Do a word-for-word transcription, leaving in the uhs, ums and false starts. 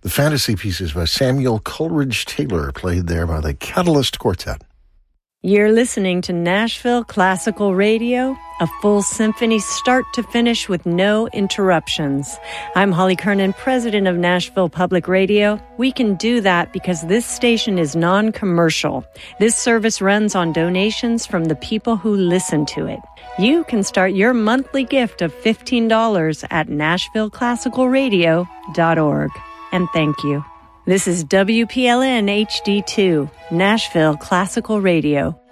The fantasy pieces by Samuel Coleridge Taylor, played there by the Catalyst Quartet. You're listening to Nashville Classical Radio, a full symphony start to finish with no interruptions. I'm Holly Kernan, president of Nashville Public Radio. We can do that because this station is non-commercial. This service runs on donations from the people who listen to it. You can start your monthly gift of fifteen dollars at nashville classical radio dot org. And thank you. This is W P L N H D two, Nashville Classical Radio.